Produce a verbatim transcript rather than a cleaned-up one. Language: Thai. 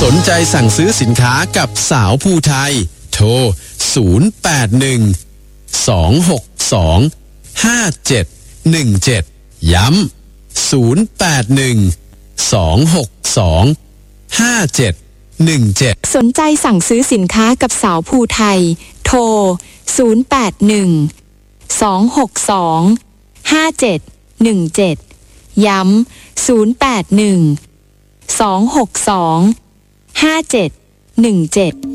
สนใจสั่งซื้อสินค้ากับสาวภูไทยโทรศูนย์ แปด หนึ่ง สอง หก สอง ห้า เจ็ด หนึ่ง เจ็ดย้ำศูนย์ แปด หนึ่ง สอง หก สอง ห้า เจ็ด หนึ่ง เจ็ดสนใจสั่งซื้อสินค้ากับสาวภูไทยโทรศูนย์ แปด หนึ่ง สอง หก สอง ห้า เจ็ด หนึ่ง เจ็ดย้ำศูนย์ แปด หนึ่ง สอง หก สอง ห้า เจ็ด หนึ่ง เจ็ด